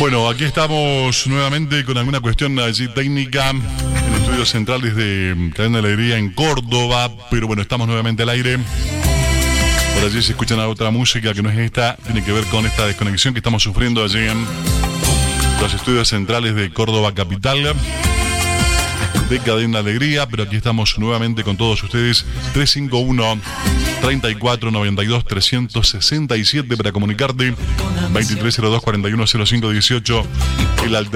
Bueno, aquí estamos nuevamente con alguna cuestión allí técnica en estudios centrales de Cadena Alegría en Córdoba, pero bueno, estamos nuevamente al aire. Por allí se escuchan otra música que no es esta, tiene que ver con esta desconexión que estamos sufriendo allí en los estudios centrales de Córdoba Capital de Cadena Alegría, pero aquí estamos nuevamente con todos ustedes. 351-3492-367 para comunicarte, 2302-410518, el